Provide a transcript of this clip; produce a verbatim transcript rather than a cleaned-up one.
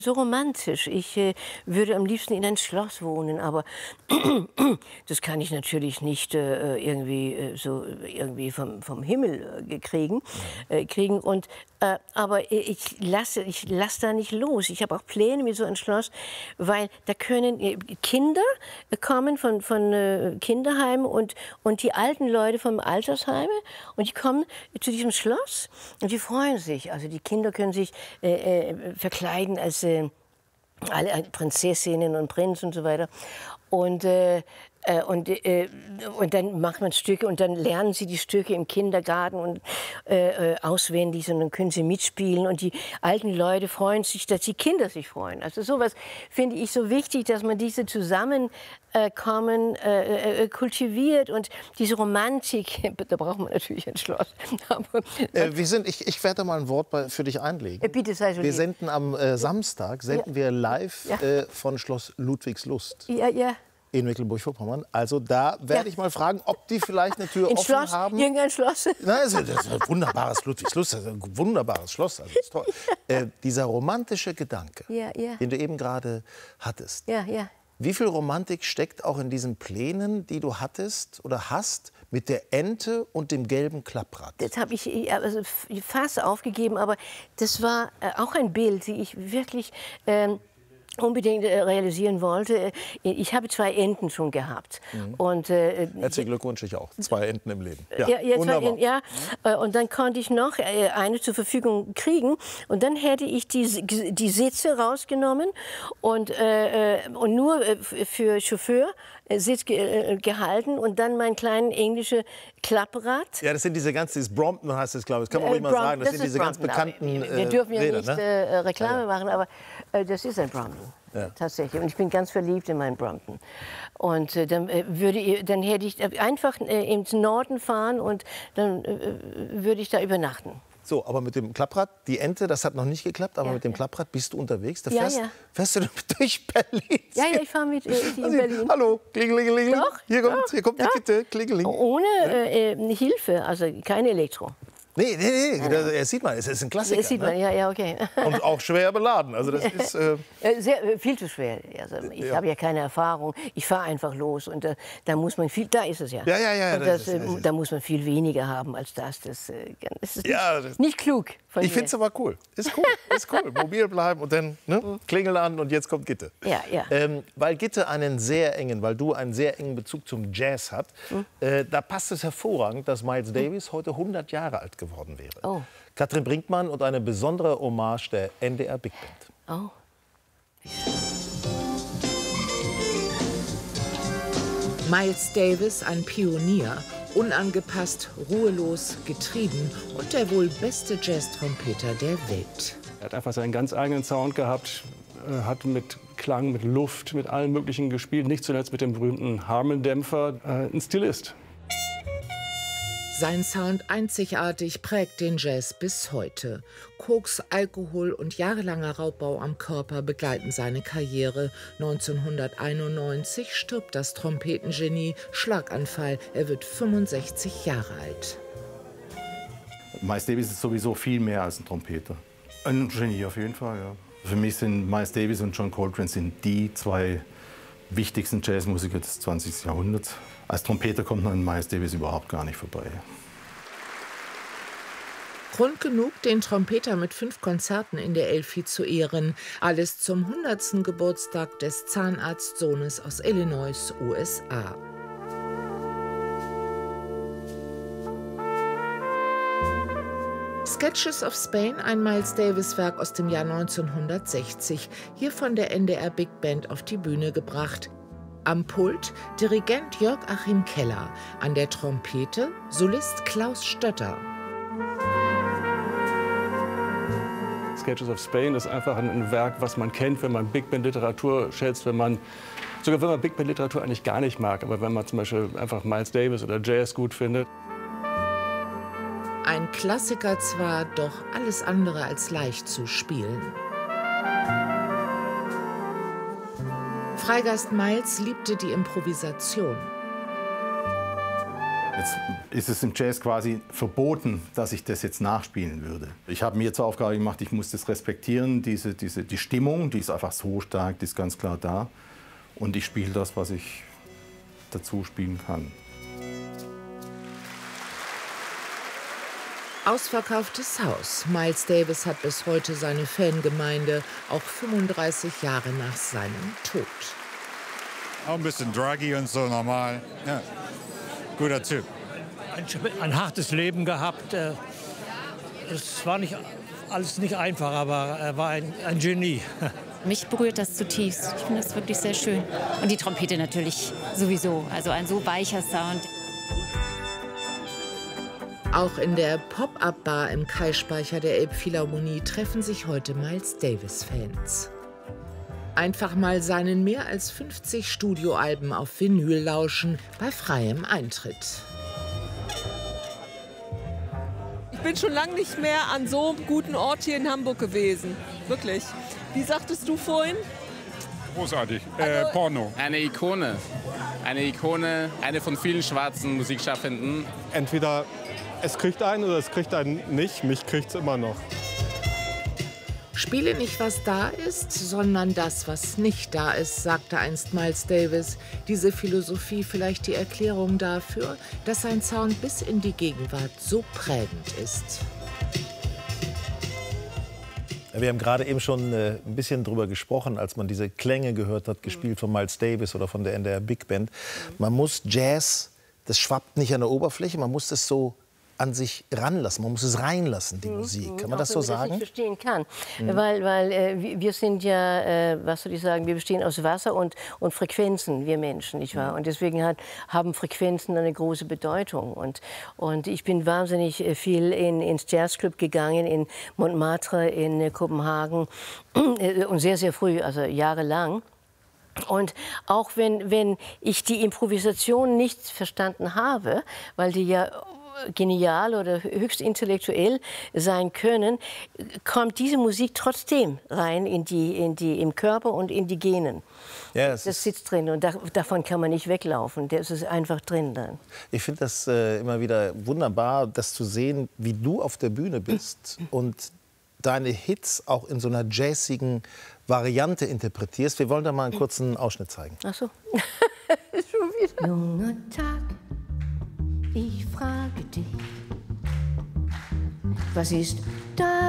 So romantisch. Ich äh, würde am liebsten in ein Schloss wohnen, aber das kann ich natürlich nicht äh, irgendwie äh, so irgendwie vom, vom Himmel äh, kriegen, äh, kriegen. Und, äh, aber ich lasse, ich lasse da nicht los. Ich habe auch Pläne mit so einem Schloss, weil da können äh, Kinder kommen von, von äh, Kinderheimen und, und die alten Leute vom Altersheime und die kommen zu diesem Schloss und die freuen sich. Also die Kinder können sich äh, äh, verkleiden als äh, alle Prinzessinnen und Prinz und so weiter. Und, äh, äh, und, äh, und dann macht man Stücke und dann lernen sie die Stücke im Kindergarten und äh, auswendig und dann können sie mitspielen. Und die alten Leute freuen sich, dass die Kinder sich freuen. Also sowas finde ich so wichtig, dass man diese Zusammenkommen äh, äh, kultiviert und diese Romantik, da braucht man natürlich ein Schloss. Aber, äh, wir sind, ich, ich werde mal ein Wort bei, für dich einlegen. Äh, bitte, sei so wir lieb. senden am äh, Samstag senden Ja. wir live Ja. äh, von Schloss Ludwigslust. Ja, ja. In Mecklenburg-Vorpommern. Also da werde Ja. ich mal fragen, ob die vielleicht eine Tür Ein offen Schloss, haben. irgendein Schloss. Nein, das ist das ist ein wunderbares Ludwigslust, das ist ein wunderbares Schloss, also das ist toll. Äh, dieser romantische Gedanke, Ja, ja. den du eben gerade hattest. Ja, ja. Wie viel Romantik steckt auch in diesen Plänen, die du hattest oder hast, mit der Ente und dem gelben Klapprad? Das habe ich also fast aufgegeben, aber das war äh, auch ein Bild, die ich wirklich ähm, unbedingt äh, realisieren wollte. Ich habe zwei Enten schon gehabt. Mhm. Und, äh, Herzlichen Glückwunsch, ich auch. Zwei Enten im Leben. Ja, ja, ja, zwei wunderbar. Enten, ja. Äh, und dann konnte ich noch äh, eine zur Verfügung kriegen. Und dann hätte ich die, die Sitze rausgenommen und, äh, und nur äh, für Chauffeur äh, Sitz ge äh, gehalten und dann mein kleines englisches Klapprad. Ja, das sind diese ganz, dieses Brompton heißt es, glaube ich. Das kann man ruhig mal Brompton, sagen. Das, das sind ist diese ganz Brompton, bekannten aber wir dürfen ja Räder, nicht ne? äh, Reklame Ja, ja. machen, aber äh, das ist ein Brompton. Ja. Tatsächlich. Und ich bin ganz verliebt in meinen Brompton. Und äh, dann, äh, würde ich, dann hätte ich einfach äh, ins Norden fahren und dann äh, würde ich da übernachten. So, aber mit dem Klapprad, die Ente, das hat noch nicht geklappt, aber Ja, mit dem ja. Klapprad bist du unterwegs. Da Ja, fährst, ja. fährst du durch Berlin. Ja, ja, ich fahre mit äh, die in Also, Berlin. hallo, klingelingeling. Doch, Hier kommt, doch, hier kommt doch. die Kette, klingeling. Ohne äh, äh, Hilfe, also kein Elektro. Nee, nee, nee, das, das sieht man, es ist ein Klassiker. Das sieht man, ne? ja, ja, okay. Und auch schwer beladen. Also das ist, äh, Äh, Sehr, äh, viel zu schwer. Also, ich Ja. habe ja keine Erfahrung. Ich fahre einfach los und äh, da muss man viel. Da ist es ja. Ja, ja, ja, Und das das, ist- äh, das ist- da muss man viel weniger haben als das. Das, äh, das ist Ja, nicht, das- nicht klug. Von ich mir. finde es aber cool. Ist cool, ist cool. Mobil bleiben und dann ne, Klingel an und jetzt kommt Gitte. Ja, ja. Ähm, weil Gitte einen sehr engen, weil du einen sehr engen Bezug zum Jazz hat, Hm. äh, da passt es hervorragend, dass Miles Davis heute hundert Jahre alt geworden wäre. Oh. Katrin Brinkmann und eine besondere Hommage der N D R Big Band. Oh. Miles Davis, ein Pionier, unangepasst, ruhelos, getrieben und der wohl beste Jazz-Trompeter der Welt. Er hat einfach seinen ganz eigenen Sound gehabt, äh, hat mit Klang, mit Luft, mit allem Möglichen gespielt, nicht zuletzt mit dem berühmten Harmon-Dämpfer, äh, ein Stilist. Sein Sound einzigartig prägt den Jazz bis heute. Koks, Alkohol und jahrelanger Raubbau am Körper begleiten seine Karriere. neunzehnhunderteinundneunzig stirbt das Trompetengenie, Schlaganfall. Er wird fünfundsechzig Jahre alt. Miles Davis ist sowieso viel mehr als ein Trompeter. Ein Genie auf jeden Fall, ja. Für mich sind Miles Davis und John Coltrane sind die zwei wichtigsten Jazzmusiker des zwanzigsten Jahrhunderts. Als Trompeter kommt man an Miles Davis überhaupt gar nicht vorbei. Grund genug, den Trompeter mit fünf Konzerten in der Elfi zu ehren. Alles zum hundertsten Geburtstag des Zahnarztsohnes aus Illinois, U S A. Sketches of Spain, ein Miles Davis-Werk aus dem Jahr neunzehnhundertsechzig, hier von der N D R Big Band auf die Bühne gebracht. Am Pult Dirigent Jörg Achim Keller, an der Trompete Solist Klaus Stötter. Sketches of Spain ist einfach ein, ein Werk, was man kennt, wenn man Big Band Literatur schätzt, wenn man sogar wenn man Big Band Literatur eigentlich gar nicht mag, aber wenn man zum Beispiel einfach Miles Davis oder Jazz gut findet. Ein Klassiker zwar, doch alles andere als leicht zu spielen. Freigast Miles liebte die Improvisation. Jetzt ist es im Jazz quasi verboten, dass ich das jetzt nachspielen würde. Ich habe mir zur Aufgabe gemacht, ich muss das respektieren, diese, diese, die Stimmung, die ist einfach so stark, die ist ganz klar da. Und ich spiele das, was ich dazu spielen kann. Ausverkauftes Haus. Miles Davis hat bis heute seine Fangemeinde, auch fünfunddreißig Jahre nach seinem Tod. Auch ein bisschen druggy und so, normal. Ja. Guter Typ. Ein, ein hartes Leben gehabt. Es war nicht, alles nicht einfach, aber er war ein, ein Genie. Mich berührt das zutiefst. Ich finde das wirklich sehr schön. Und die Trompete natürlich sowieso. Also ein so weicher Sound. Auch in der Pop-Up-Bar im Kai-Speicher der Elbphilharmonie treffen sich heute Miles Davis-Fans. Einfach mal seinen mehr als fünfzig Studioalben auf Vinyl lauschen bei freiem Eintritt. Ich bin schon lange nicht mehr an so einem guten Ort hier in Hamburg gewesen. Wirklich. Wie sagtest du vorhin? Großartig. Äh, Porno. Eine Ikone. Eine Ikone, eine von vielen schwarzen Musikschaffenden. Entweder es kriegt einen oder es kriegt einen nicht. Mich kriegt es immer noch. Spiele nicht, was da ist, sondern das, was nicht da ist, sagte einst Miles Davis. Diese Philosophie vielleicht die Erklärung dafür, dass sein Sound bis in die Gegenwart so prägend ist. Wir haben gerade eben schon äh, ein bisschen drüber gesprochen, als man diese Klänge gehört hat, gespielt von Miles Davis oder von der N D R Big Band. Man muss Jazz, das schwappt nicht an der Oberfläche, man muss das so an sich ranlassen, man muss es reinlassen, die mhm. Musik. Kann man das so sagen? Ich verstehen kann, mhm. weil, weil äh, wir sind ja, äh, was soll ich sagen, wir bestehen aus Wasser und, und Frequenzen, wir Menschen, nicht wahr? Und deswegen hat, haben Frequenzen eine große Bedeutung. Und, und ich bin wahnsinnig viel in, ins Jazzclub gegangen, in Montmartre, in äh, Kopenhagen äh, und sehr, sehr früh, also jahrelang. Und auch wenn, wenn ich die Improvisation nicht verstanden habe, weil die ja genial oder höchst intellektuell sein können, kommt diese Musik trotzdem rein in die, in die, im Körper und in die Genen. Ja, das, das sitzt drin und da, davon kann man nicht weglaufen. Das ist einfach drin dann. Ich finde das äh, immer wieder wunderbar, das zu sehen, wie du auf der Bühne bist und deine Hits auch in so einer jazzigen Variante interpretierst. Wir wollen da mal einen kurzen Ausschnitt zeigen. Ach so. Schon wieder. Junger Tag. Ich frage dich, was ist da?